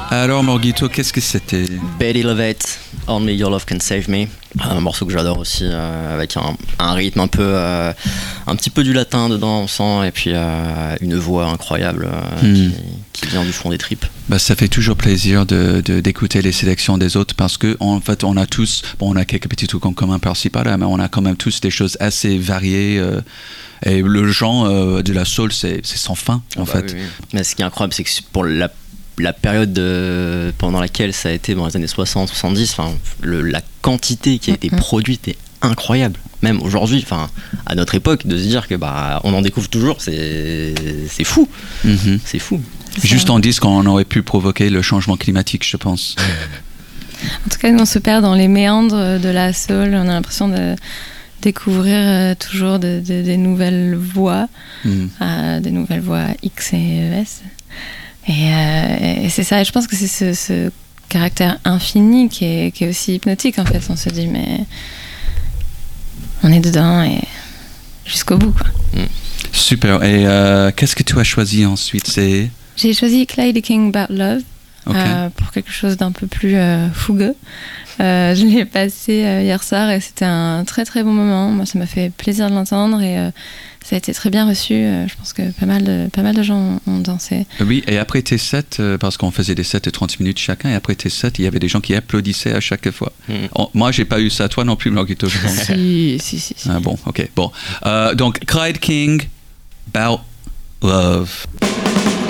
Alors Morgito, qu'est-ce que c'était? Betty Lovett, Only Your Love Can Save Me. Un morceau que j'adore aussi, avec un rythme un petit peu du latin dedans, on sent, et puis une voix incroyable qui vient du fond des tripes. Bah, ça fait toujours plaisir d'écouter les sélections des autres parce que en fait on a tous, on a quelques petits trucs en commun par-ci par-là, mais on a quand même tous des choses assez variées. Et le genre de la soul, c'est sans fin en fait. Oui. Mais ce qui est incroyable, c'est que pour la période pendant laquelle ça a été dans les années 60-70, la quantité qui a été produite est incroyable. Même aujourd'hui, à notre époque, de se dire que on en découvre toujours, c'est fou. Mm-hmm. C'est fou. Juste en disant qu'on aurait pu provoquer le changement climatique, je pense. En tout cas, nous on se perd dans les méandres de la soul. On a l'impression de découvrir toujours des nouvelles voix, des nouvelles voix X et ES. Et c'est ça, et je pense que c'est ce caractère infini qui est aussi hypnotique en fait. On se dit mais on est dedans et jusqu'au bout quoi. Super, et qu'est-ce que tu as choisi ensuite? J'ai choisi Clyde King About Love, okay. Pour quelque chose d'un peu plus fougueux. Je l'ai passé hier soir et c'était un très très bon moment. Moi ça m'a fait plaisir de l'entendre et ça a été très bien reçu. Je pense que pas mal de gens ont dansé. Oui, et après tes sets, parce qu'on faisait des sets de 30 minutes chacun, et après tes sets, il y avait des gens qui applaudissaient à chaque fois. Moi, j'ai pas eu ça. Toi non plus, Morgito, je pense. Si. Ah bon, ok. Bon. Donc, Clyde King, About Love.